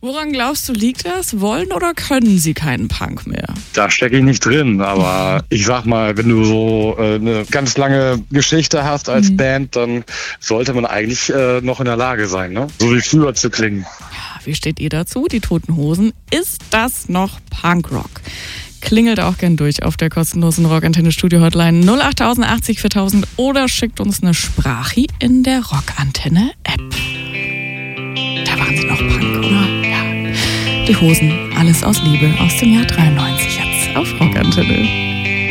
Woran glaubst du, liegt das? Wollen oder können sie keinen Punk mehr? Da stecke ich nicht drin, aber ich sag mal, wenn du so eine ganz lange Geschichte hast als Band, dann sollte man eigentlich noch in der Lage sein, ne? So wie früher zu klingen. Ja, wie steht ihr dazu? Die Toten Hosen. Ist das noch Punkrock? Klingelt auch gern durch auf der kostenlosen Rockantenne Studio Hotline 08080 4000 oder schickt uns eine Sprache in der Rockantenne App. Da waren sie noch Punk, oder? Ja. Die Hosen, alles aus Liebe, aus dem Jahr 93 jetzt auf Rockantenne.